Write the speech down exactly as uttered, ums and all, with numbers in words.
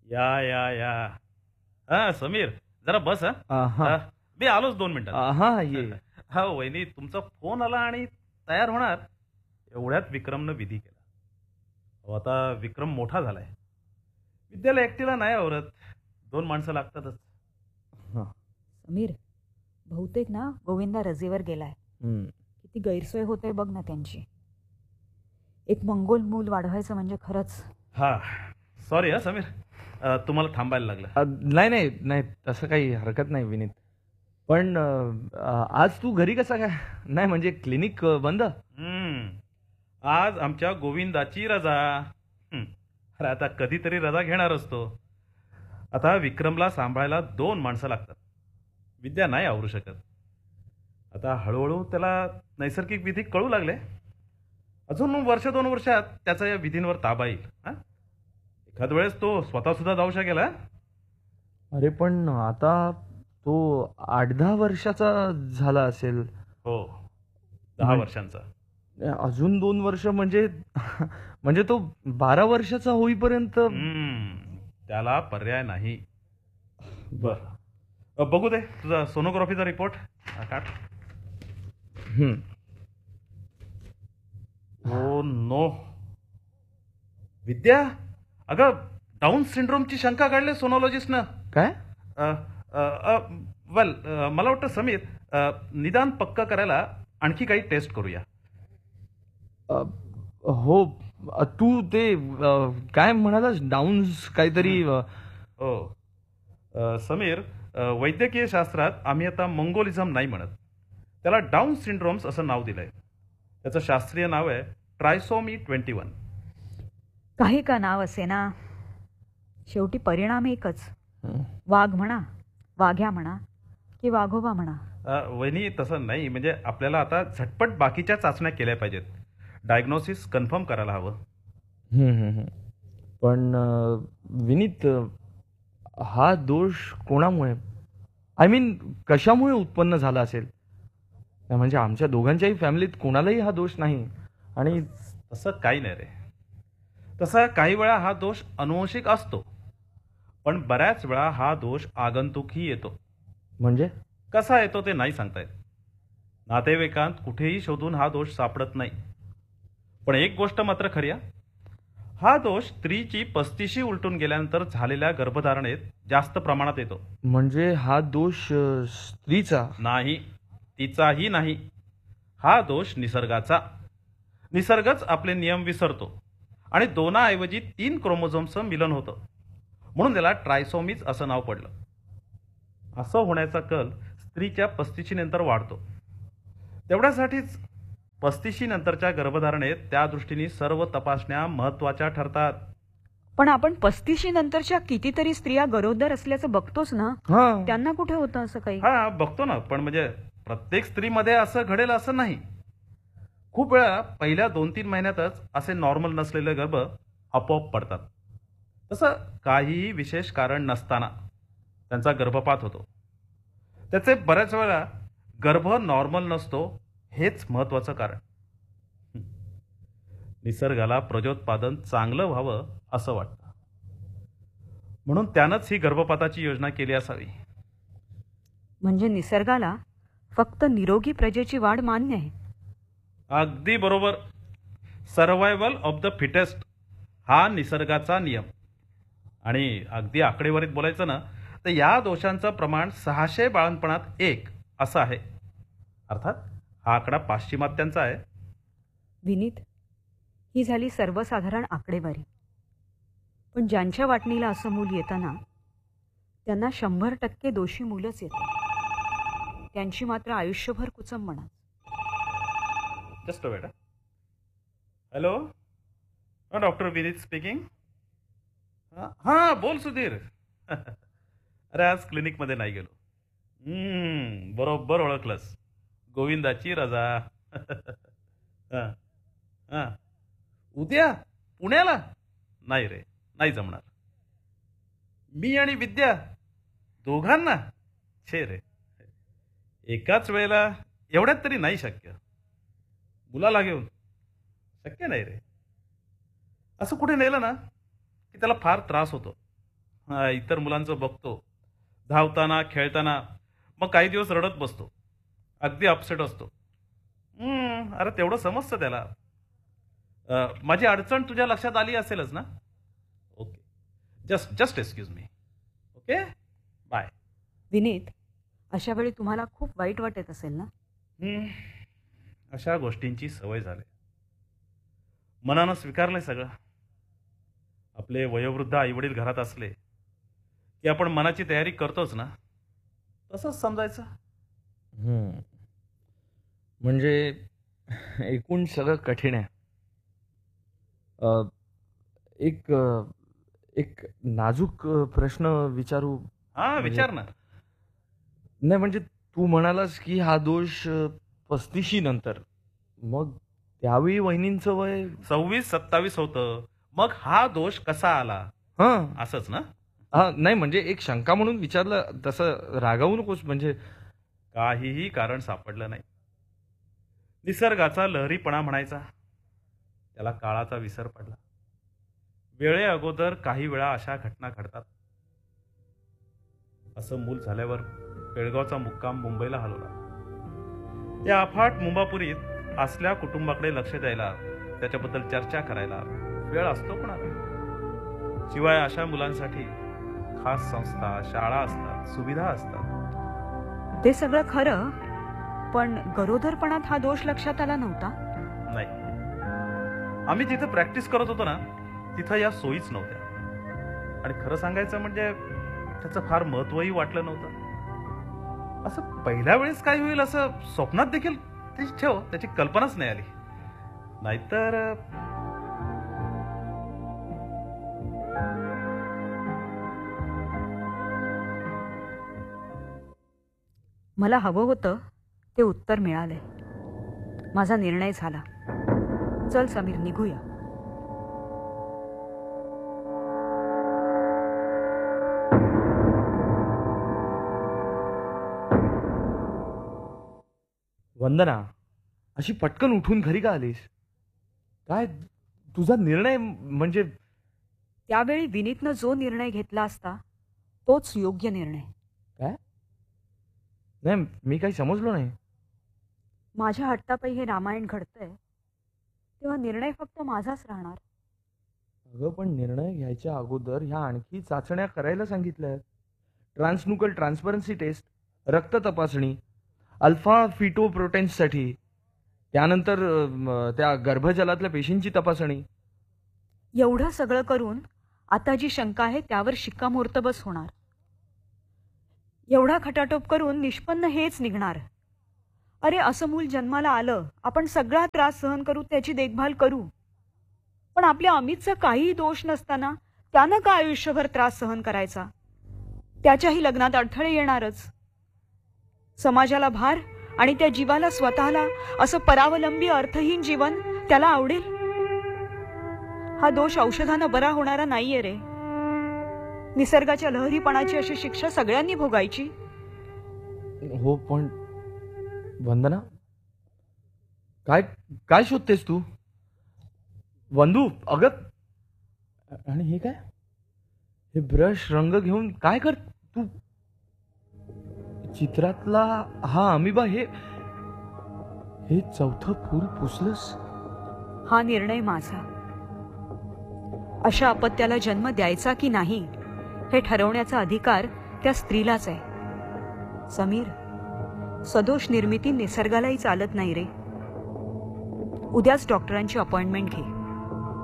या या या हा समीर, जरा बस. हा आ, हा हा, मी आलोच दोन मिनिटात. आ, हा ये हा वहिनी, तुमचा फोन आला आणि तयार होणार एवढ्यात विक्रमनं विधी केला. अहो, आता विक्रम मोठा झालाय. विद्याला एकटीला नाही आवरत, दोन माणसं लागतातच. हा. समीर, बहुतेक ना गोविंदा रजेवर गेलाय. हम्म. किती गैरसोय होते बघ ना त्यांची. एक मंगोल मूल वाढवायचं म्हणजे खरंच. हा सॉरी हा समीर, अ, तुम्हाला थांबायला लागलं. आ, नाही नाही नाही तसं काही हरकत नाही विनीत. पण अ, आज तू घरी कसा काय? नाही म्हणजे क्लिनिक अ, बंद. हम्म, आज आमच्या गोविंदाची रजा. हं, अरे आता कधीतरी रजा घेणार असतो. आता विक्रमला सांभाळायला दोन माणसं लागतात. विद्या नाही आवरू शकत. आता हळूहळू त्याला नैसर्गिक विधी कळू लागले. अजून वर्ष दोन वर्षात त्याचा या विधींवर ताबा येईल. हा, एखाद वेळेस तो स्वतः सुद्धा जाऊ शकेल. हा? अरे पण आता तो आठ दहा वर्षाचा झाला असेल. हो, दहा म्हण- वर्षांचा. अजून दोन वर्ष म्हणजे म्हणजे तो बारा वर्षाचा होईपर्यंत. हम्म, त्याला पर्याय नाही. बर, अ, बघू दे तुझा सोनोग्राफीचा रिपोर्ट. हा, काढ. हम्म. ओ नो, विद्या, अगं डाऊन सिंड्रोमची शंका काढली सोनोलॉजिस्टनं. काय? वेल, मला वाटतं समीर, अ, निदान पक्क करायला आणखी काही टेस्ट करूया. अ, हो. अ, तू ते अ, काय म्हणालास डाऊन्स काहीतरी. अ, हो अ, समीर, अ, वैद्यकीय शास्त्रात आम्ही आता मंगोलिझम नाही म्हणत, त्याला डाऊन सिंड्रोम्स असं नाव दिलंय. त्याचं शास्त्रीय नाव आहे ट्रायसोमी ट्वेंटी वन. काही का नाव असे ना, शेवटी परिणाम एकच. हं. वाघ म्हणा, वाघ्या म्हणा की वाघोबा म्हणा. अ, वहिनी तसं नाही, म्हणजे आपल्याला आता झटपट बाकीच्या चाचण्या केल्या पाहिजेत. डायग्नोसिस कन्फर्म करायला हवं. हं, हं, हं. पण अ, विनीत, अ, हा दोष कोणामुळे, आय मीन कशामुळे उत्पन्न झाला असेल? म्हणजे आमच्या दोघांच्याही फॅमिलीत कोणालाही हा दोष नाही. आणि तसं काही नाही रे. तसा काही वेळा हा दोष अनुवंशिक असतो, पण बऱ्याच वेळा हा दोष आगंतुकही येतो. म्हणजे कसा येतो ते नाही सांगता येत. नातेवाईकांत कुठेही शोधून हा दोष सापडत नाही. पण एक गोष्ट मात्र खरी आहे, हा दोष स्त्रीची पस्तीशी उलटून गेल्यानंतर झालेल्या गर्भधारणेत जास्त प्रमाणात येतो. म्हणजे हा दोष अ, स्त्रीचा. नाही, तिचाही नाही. हा दोष निसर्गाचा. निसर्गच आपले नियम विसरतो आणि दोनाऐवजी तीन क्रोमोझोमचं मिलन होतं, म्हणून त्याला ट्रायसोमीज असं नाव पडलं. असं होण्याचा कल स्त्रीच्या पस्तीशी नंतर वाढतो. तेवढ्यासाठीच पस्तीशी नंतरच्या गर्भधारणेत त्या दृष्टीने सर्व तपासण्या महत्वाच्या ठरतात. पण आपण पस्तीशी नंतरच्या कितीतरी स्त्रिया गरोदर असल्याचं बघतोच ना. हा. त्यांना कुठे होतं असं काही? हा बघतो ना, पण म्हणजे प्रत्येक स्त्रीमध्ये असं घडेल असं नाही. खूप वेळा पहिल्या दोन तीन महिन्यातच असे नॉर्मल नसलेले गर्भ आपोआप पडतात. तसं काहीही विशेष कारण नसताना त्यांचा गर्भपात होतो. त्याचे बऱ्याच वेळा गर्भ नॉर्मल नसतो, हेच महत्वाचं कारण. निसर्गाला प्रजोत्पादन चांगलं व्हावं असं वाटतं, म्हणून त्यानंच ही गर्भपाताची योजना केली असावी. म्हणजे निसर्गाला फक्त निरोगी प्रजेची वाढ मान्य आहे. अगदी बरोबर. सर्वायवल ऑफ द फिटेस्ट हा निसर्गाचा नियम. आणि अगदी आकडेवारीत बोलायचं ना, तर या दोषांचं प्रमाण सहाशे बाळंतपणात एक असं आहे. अर्थात हा आकडा पाश्चिमात्यांचा आहे. विनीत, ही झाली सर्वसाधारण आकडेवारी. पण ज्यांच्या वाटणीला असं मूल येतं ना, त्यांना शंभर टक्के दोषी मूलच येतं. त्यांची मात्र आयुष्यभर कुचम म्हणा. Just weight. Hello, doctor Vineet speaking. हां बोल सुधीर. अरे आज क्लिनिकमध्ये नाही गेलो. हम्म, बरोबर ओळखलंस, गोविंदाची रजा. हां हां, उद्या पुण्याला नाही रे, नाही जमणार. मी आणि विद्या दोघांना छे रे, एकाच वेळेला एवढ्यात तरी नाही शक्य. मुलाला घेऊन शक्य नाही रे. असं कुठे नेलं ना की त्याला फार त्रास होतो. हा, इतर मुलांचं बघतो, धावताना खेळताना, मग काही दिवस रडत बसतो, अगदी अपसेट असतो. हम्म, अरे तेवढं समजतं त्याला. अ, माझी अडचण तुझ्या लक्षात आली असेलच ना? Okay, just just excuse me. Okay, bye. Vineet, अशा वेळी तुम्हाला खूप वाईट वाटत असेल ना? हम्म, अशा गोष्टींची सवय झाली. मनानं स्वीकारलंय सगळं. आपले वयोवृद्ध आईवडील घरात असले की आपण मनाची तयारी करतोच ना, तसंच समजायचं. हम्म. म्हणजे एकूण सगळं कठीण आहे. अ, एक अ, एक नाजूक अ, प्रश्न विचारू? हा, म्हणजे विचार ना. नाही, म्हणजे तू म्हणालास की हा दोष अ, पस्तिशी नंतर, मग त्यावेळी वहिनींचं वय? सव्वीस सत्तावीस होतं, मग हा दोष कसा आला, हां. असंच ना? हां, नाही म्हणजे एक शंका म्हणून विचारलं, तसं रागावू नकोस. म्हणजे काहीही कारण सापडलं नाही. निसर्गाचा लहरीपणा म्हणायचा, त्याला काळाचा विसर पडला. वेळे अगोदर काही वेळा अशा घटना घडतात. असं मूल झाल्यावर बेळगावचा मुक्काम मुंबईला हलवला. या अफाट मुंबापुरीत असल्या कुटुंबाकडे लक्ष द्यायला, त्याच्याबद्दल चर्चा करायला वेळ असतो कोणाला? शिवाय अशा मुलांसाठी खास संस्था, शाळा असतात, सुविधा असतात. ते सगळं खरं, पण गरोदरपणात हा दोष लक्षात आला नव्हता? नाही, आम्ही जिथे प्रॅक्टिस करत होतो ना, तिथं या सोयीच नव्हत्या. आणि खरं सांगायचं म्हणजे त्याचं फार महत्वही वाटलं नव्हतं. असं पहिल्या वेळेस काय होईल असं स्वप्नात देखील ते ठेव त्याची कल्पनाच नाही आली. नाहीतर मला हवं होतं ते उत्तर मिळालंय. माझा निर्णय झाला. चल समीर, निघूया. वंदना, अशी पटकन उठून घरी का आलीस? काय तुझा निर्णय? म्हणजे त्यावेळी विनीतनं जो निर्णय घेतला असता तोच योग्य निर्णय. काय? नाही, मी काही समजलो नाही. माझ्या हट्टापायी हे रामायण घडतंय तेव्हा निर्णय फक्त माझाच राहणार. अगं, पण निर्णय घ्यायच्या अगोदर ह्या आणखी चाचण्या करायला सांगितल्या आहेत. ट्रान्सनुकल ट्रान्सपरन्सी टेस्ट, रक्त तपासणी, अल्फा फिटोप्रोटेन्ससाठी, त्यानंतर अ, त्या गर्भजलातल्या पेशींची तपासणी. एवढं सगळं करून आता जी शंका आहे त्यावर शिक्कामोर्तबच होणार. एवढा खटाटोप करून निष्पन्न हेच निघणार. अरे, असं मूल जन्माला आलं, आपण सगळा त्रास सहन करू, त्याची देखभाल करू, पण आपल्या अमितचा काहीही दोष नसताना त्यानं का आयुष्यभर त्रास सहन करायचा? त्याच्याही लग्नात अडथळे येणारच. समाजाला भार आणि त्या जीवाला स्वतःला असं परावलंबी अर्थहीन जीवन त्याला आवडेल? हा दोष औषधानं बरा होणारा नाहीये रे. निसर्गाच्या लहरीपणाची अशी शिक्षा सगळ्यांनी भोगायची. हो, पण वंदना, काय काय शोधतेस तू? वंदू, अगं, आणि हे काय? हे ब्रश, रंग घेऊन काय कर तू? चित्रातला हा अमिबा, हे हे चौथं फूल पुसलंस? हा निर्णय माझा. अशा अपत्याला जन्म द्यायचा की नाही हे ठरवण्याचा अधिकार त्या स्त्रीलाच आहे. समीर, सदोष निर्मिती निसर्गालाही चालत नाही रे. उद्याच डॉक्टरांची अपॉइंटमेंट घे.